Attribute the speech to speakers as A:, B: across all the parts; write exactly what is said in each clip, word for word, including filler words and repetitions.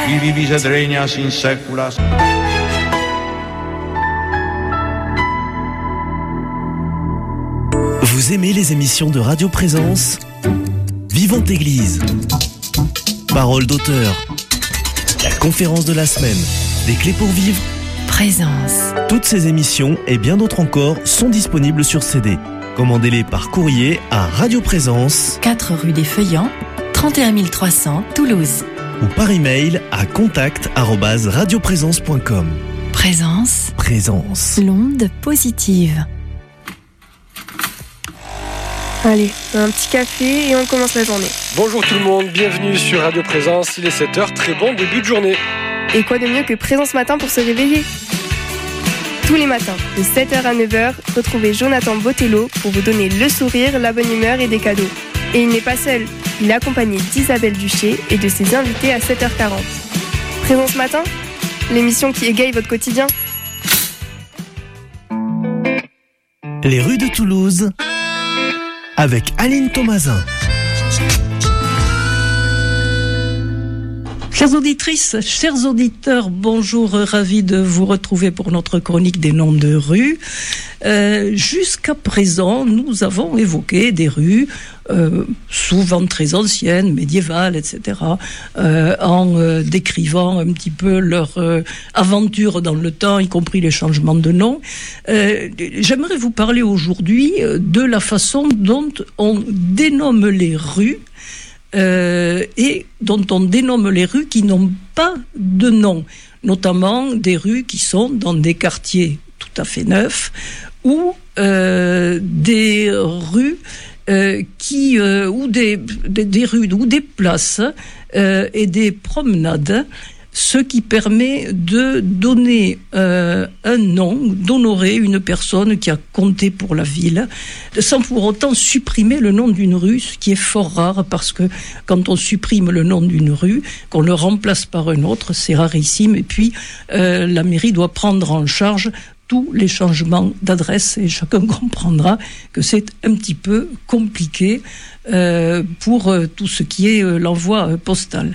A: qui vivis et regnas in saecula.
B: Vous aimez les émissions de Radio Présence ? Vivante Église, Parole d'auteur, la conférence de la semaine, des clés pour vivre,
C: Présence.
B: Toutes ces émissions et bien d'autres encore sont disponibles sur C D. Commandez-les par courrier à Radio Présence,
C: quatre rue des Feuillants, trente et un mille trois cents, Toulouse.
B: Ou par email à contact arobase radioprésence point com.
C: Présence.
B: Présence.
C: L'onde positive.
D: Allez, un petit café et on commence la journée.
E: Bonjour tout le monde, bienvenue sur Radio Présence, il est sept heures, très bon début de journée.
D: Et quoi de mieux que Présence Matin pour se réveiller ? Tous les matins, de sept heures à neuf heures, retrouvez Jonathan Botello pour vous donner le sourire, la bonne humeur et des cadeaux. Et il n'est pas seul, il est accompagné d'Isabelle Duché et de ses invités à sept heures quarante. Présence Matin, l'émission qui égaye votre quotidien.
B: Les rues de Toulouse, avec Aline Thomasin.
F: Chères auditrices, chers auditeurs, bonjour, ravi de vous retrouver pour notre chronique des noms de rues. Euh, jusqu'à présent, nous avons évoqué des rues euh, souvent très anciennes, médiévales, et cetera, euh, en euh, décrivant un petit peu leur euh, aventure dans le temps, y compris les changements de nom. Euh, j'aimerais vous parler aujourd'hui de la façon dont on dénomme les rues, Euh, et dont on dénomme les rues qui n'ont pas de nom, notamment des rues qui sont dans des quartiers tout à fait neufs ou euh, des rues euh, qui euh, ou des, des, des rues ou des places euh, et des promenades, ce qui permet de donner euh, un nom, d'honorer une personne qui a compté pour la ville, sans pour autant supprimer le nom d'une rue, ce qui est fort rare, parce que quand on supprime le nom d'une rue, qu'on le remplace par un autre, c'est rarissime, et puis euh, la mairie doit prendre en charge tous les changements d'adresse, et chacun comprendra que c'est un petit peu compliqué euh, pour euh, tout ce qui est euh, l'envoi euh, postal.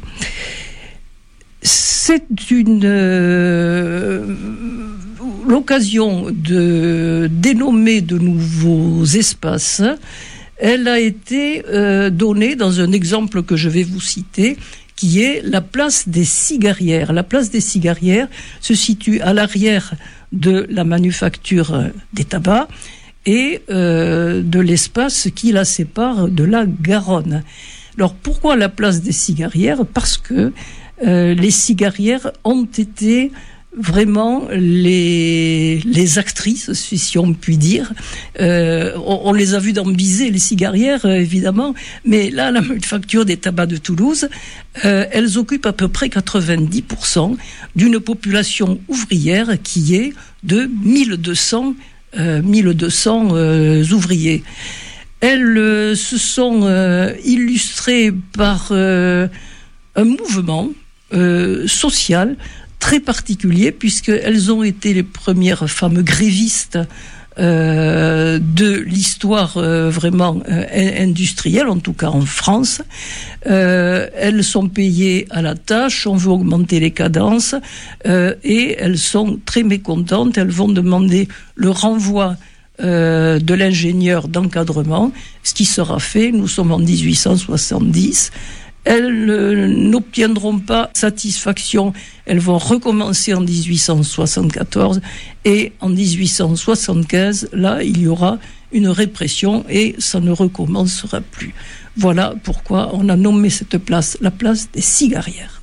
F: C'est une euh, l'occasion de dénommer de nouveaux espaces. Elle a été euh, donnée dans un exemple que je vais vous citer, qui est la place des Cigarières. La place des Cigarières se situe à l'arrière de la manufacture des tabacs et euh, de l'espace qui la sépare de la Garonne. Alors pourquoi la place des Cigarières ? Parce que Euh, les Cigarières ont été vraiment les, les actrices, si, si on peut dire. Euh, on, on les a vues dans Bizet, les Cigarières, euh, évidemment, mais là, la manufacture des tabacs de Toulouse, euh, elles occupent à peu près quatre-vingt-dix pour cent d'une population ouvrière qui est de mille deux cents, euh, mille deux cents euh, ouvriers. Elles euh, se sont euh, illustrées par euh, un mouvement Euh, social très particulier, puisqu'elles ont été les premières femmes grévistes euh, de l'histoire euh, vraiment euh, industrielle, en tout cas en France. Euh, elles sont payées à la tâche, on veut augmenter les cadences, euh, et elles sont très mécontentes. Elles vont demander le renvoi euh, de l'ingénieur d'encadrement, ce qui sera fait. Nous sommes en dix-huit cent soixante-dix. Elles euh, n'obtiendront pas satisfaction, elles vont recommencer en dix-huit cent soixante-quatorze, et en dix-huit cent soixante-quinze, là, il y aura une répression et ça ne recommencera plus. Voilà pourquoi on a nommé cette place la place des Cigarières.